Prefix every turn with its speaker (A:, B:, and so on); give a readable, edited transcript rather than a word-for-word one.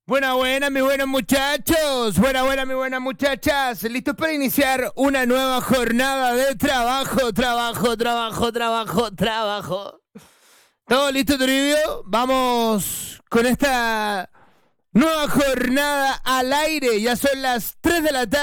A: Buena, mis buenos muchachos. Buena, mis buenas muchachas. ¿Listos para iniciar una nueva jornada de trabajo? ¿Todo listo, Toribio? Vamos con esta nueva jornada al aire. Ya son las 3 de la tarde.